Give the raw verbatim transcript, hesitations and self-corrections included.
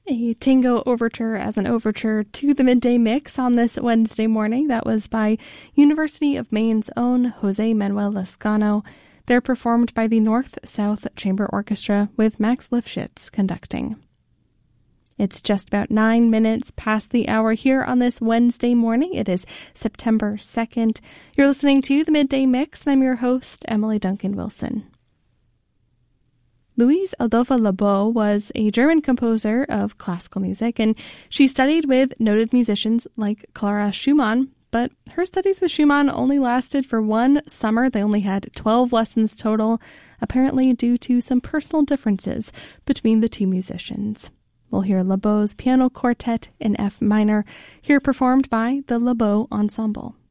A tango overture as an overture to the midday mix on this Wednesday morning. That was by University of Maine's own Jose Manuel Lescano. They're performed by the North-South Chamber Orchestra with Max Lifshitz conducting. It's just about nine minutes past the hour here on this Wednesday morning. It is September second. You're listening to the Midday Mix, and I'm your host, Emily Duncan Wilson. Louise Adolphe Lebow was a German composer of classical music, and she studied with noted musicians like Clara Schumann, but her studies with Schumann only lasted for one summer. They only had twelve lessons total, apparently due to some personal differences between the two musicians. We'll hear Lebow's Piano Quartet in F minor, here performed by the Lebow Ensemble.